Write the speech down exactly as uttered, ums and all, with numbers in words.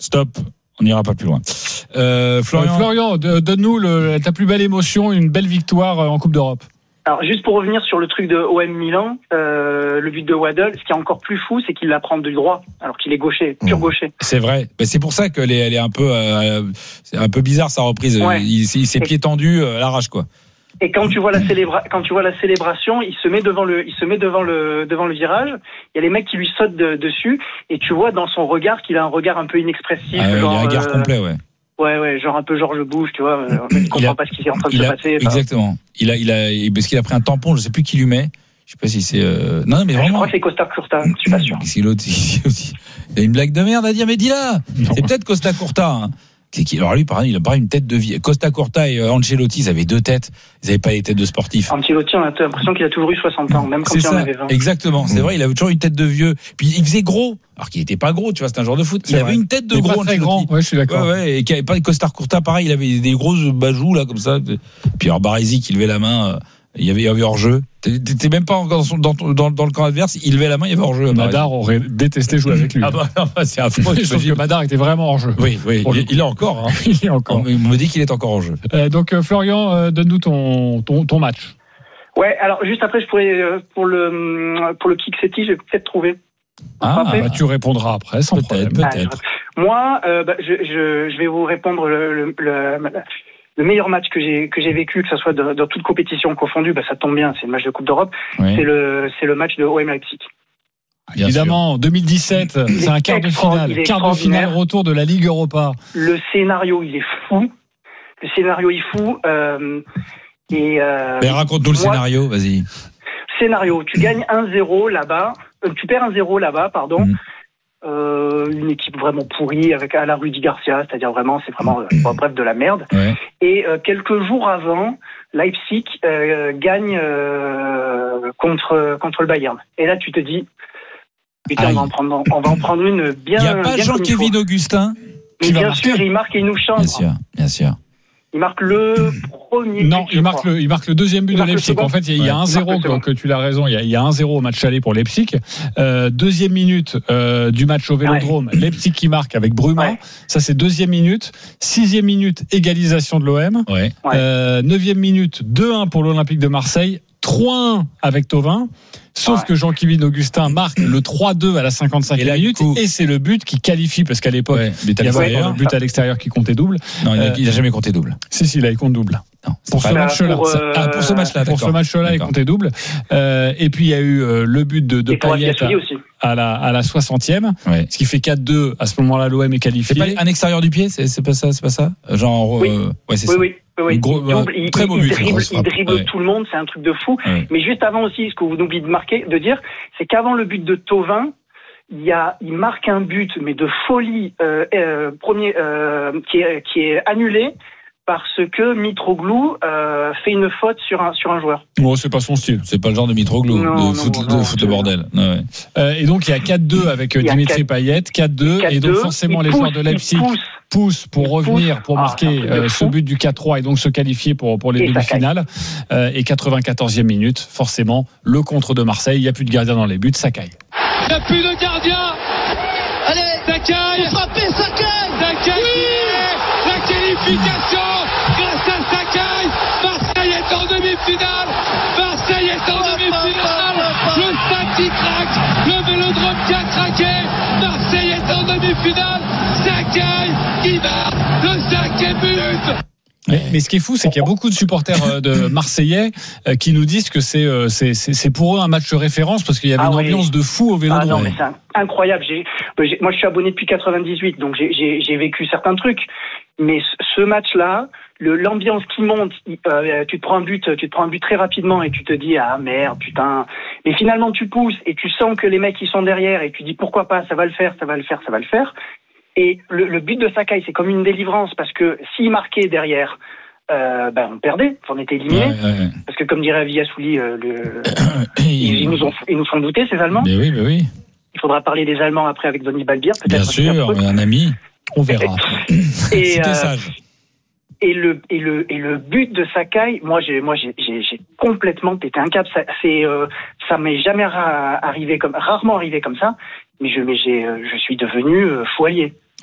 Stop. On n'ira pas plus loin. Euh, Florian, euh, Florian donne-nous le, ta plus belle émotion, une belle victoire en Coupe d'Europe. Alors, juste pour revenir sur le truc de O M Milan, euh, le but de Waddle, ce qui est encore plus fou, c'est qu'il la prend du droit, alors qu'il est gaucher, pur gaucher. C'est vrai. Ben, c'est pour ça qu'elle est, elle est un peu, euh, c'est un peu bizarre sa reprise. Ouais. Il, il s'est pieds tendus à l'arrache, quoi. Et quand tu vois la célébra- quand tu vois la célébration, il se met devant le, il se met devant le, devant le virage. Il y a les mecs qui lui sautent de, dessus, et tu vois dans son regard qu'il a un regard un peu inexpressif. Ah, genre, il a un regard euh, complet, ouais. Ouais, ouais, genre un peu George Bush, tu vois. Il comprend a, pas ce qui est en train de se a, passer. Exactement. Il a, il a, parce qu'il a pris un tampon, je sais plus qui lui met. Je sais pas si c'est. Euh... Non, mais vraiment. Je crois que c'est Costa Curta. Je suis pas sûr. C'est l'autre. Il a une blague de merde à dire, mais dis-la. C'est peut-être Costa Curta. Hein. Alors lui, pareil, il a pas une tête de vie. Costa Curta et Ancelotti, ils avaient deux têtes. Ils n'avaient pas les têtes de sportifs. Ancelotti, on a l'impression qu'il a toujours eu soixante ans, même quand il en avait vingt. Exactement, c'est vrai, il avait toujours une tête de vieux. Puis il faisait gros, alors qu'il n'était pas gros, tu vois, c'est un joueur de foot. Il c'est avait vrai. une tête de il gros. Pas très grand. Ouais, je suis d'accord. Ouais, ouais, et qui avait pas Costa Curta, pareil, il avait des grosses bajoux là comme ça. Puis alors Baresi qui levait la main. Il y avait, il y avait hors-jeu. T'étais même pas encore dans, dans, dans le camp adverse. Il levait la main, il y avait hors-jeu. Madar aurait détesté jouer avec lui. Ah bah, non, c'est affreux. Je trouve que Madar était vraiment hors-jeu. Oui, oui. Il, il est encore. Hein. il est encore. On me dit qu'il est encore en jeu. Euh, donc, Florian, euh, donne-nous ton, ton, ton match. Ouais, alors juste après, je pourrais, euh, pour le, pour le kick city, je vais peut-être trouver. Ah, bah, tu répondras après, sans peut-être, problème. peut-être. Ah, moi, euh, bah, je, je, je vais vous répondre le, le, le, le meilleur match que j'ai que j'ai vécu, que ça soit dans toute compétition confondue, bah ça tombe bien, c'est le match de Coupe d'Europe. Oui. C'est le c'est le match de O M Leipzig. Bien Évidemment, sûr. deux mille dix-sept, il c'est un quart de finale, quart de finale retour de la Ligue Europa. Le scénario, il est fou. Le scénario est fou. Euh, et euh, Mais raconte-nous moi, le scénario, vas-y. Scénario, tu gagnes un zéro là-bas, euh, tu perds un zéro là-bas, pardon. Mmh. Euh, une équipe vraiment pourrie avec à la Rudy Garcia, c'est-à-dire vraiment, c'est vraiment euh, bref de la merde. Ouais. Et euh, quelques jours avant, Leipzig euh, gagne euh, contre contre le Bayern. Et là, tu te dis, putain, on va en prendre, on va en prendre une bien. Il n'y a pas Jean-Kévin Augustin. Mais bien sûr, il marque et il nous chante. Bien sûr, bien sûr. Il marque le premier. Non, but, il marque le, il marque le deuxième but il de Leipzig. En fait, il y a, ouais. y a un zéro, que, que tu l'as raison, il y a, il y a un zéro au match aller pour Leipzig. Euh, deuxième minute euh, du match au Vélodrome, ouais. Leipzig qui marque avec Bruma. Ouais. Ça, c'est deuxième minute. Sixième minute, égalisation de l'O M. Ouais. Euh, neuvième minute, deux un pour l'Olympique de Marseille. trois un avec Thauvin. Sauf ouais. que Jean-Kévin Augustin marque le trois deux à la cinquante-cinquième minute coup... et c'est le but qui qualifie parce qu'à l'époque ouais, il y avait ouais. le but à l'extérieur qui comptait double. Non, il n'a euh, jamais compté double. Si si, là il compte double. Non, pour, ce match-là. Pour, euh... ah, pour ce match-là, pour ce match-là, il comptait double. Euh, et puis il y a eu euh, le but de, de Payet à, à la à la soixantième, ouais. ce qui fait quatre deux. À ce moment-là, l'O M est qualifié. C'est pas un extérieur du pied, c'est, c'est pas ça, c'est pas ça. Genre, oui. Euh, ouais, c'est oui, ça. Oui. Oui, gros, il, double, il, très beau but, il dribble, il dribble ouais. tout le monde, c'est un truc de fou. Ouais. Mais juste avant aussi, ce que vous oubliez de marquer, de dire, c'est qu'avant le but de Thauvin, il y a, il marque un but, mais de folie, euh, euh, premier, euh, qui est, qui est annulé parce que Mitroglou euh, fait une faute sur un sur un joueur. Bon, c'est pas son style. C'est pas le genre de Mitroglou non, de non, foot non, de foot de bordel. Non, ouais. euh, et donc il y a quatre deux avec Dimitri Payet, quatre deux et donc forcément les pousse, joueurs de Leipzig poussent pour revenir pour marquer ah, euh, ce but du quatre trois et donc se qualifier pour pour les demi-finales. Euh, et quatre-vingt-quatorzième minute, forcément le contre de Marseille, il y a plus de gardien dans les buts, ça caille. Il n'y a plus de gardien. Allez, Sakai, frappez Sakai. Sakai, oui la qualification. Grâce à Sakai, Marseille est en demi-finale. Marseille est en demi-finale. Le stade qui craque, le Vélodrome qui a craqué. Marseille est en demi-finale. Sakai qui marque le cinquième but. Mais, mais ce qui est fou, c'est qu'il y a beaucoup de supporters de Marseillais qui nous disent que c'est, c'est, c'est pour eux un match de référence parce qu'il y avait ah une oui. ambiance de fou au Vélodrome. Ah non, mais c'est incroyable. J'ai, j'ai, moi, je suis abonné depuis quatre-vingt-dix-huit, donc j'ai, j'ai, j'ai vécu certains trucs. Mais ce match-là, le, l'ambiance qui monte, euh, tu te prends un but, tu te prends un but très rapidement et tu te dis ah merde, putain. Mais finalement, tu pousses et tu sens que les mecs ils sont derrière et tu dis pourquoi pas, ça va le faire, ça va le faire, ça va le faire. Et le, le but de Sakai, c'est comme une délivrance parce que s'il marquait derrière, euh, ben on perdait, on était éliminé. Ouais, ouais, ouais. Parce que comme dirait Villasouli, euh, le, ils, ils nous ont, ils nous font douter ces Allemands. Mais oui, mais oui. Il faudra parler des Allemands après avec Donny Balbir, peut-être. Bien sûr, un, un ami. On verra. Et, C'était euh, sage. Et le et le et le but de Sakai, moi j'ai moi j'ai j'ai, j'ai complètement pété un câble. Ça c'est euh, ça m'est jamais ra- arrivé comme rarement arrivé comme ça. Mais je mais j'ai je suis devenu euh, foyer.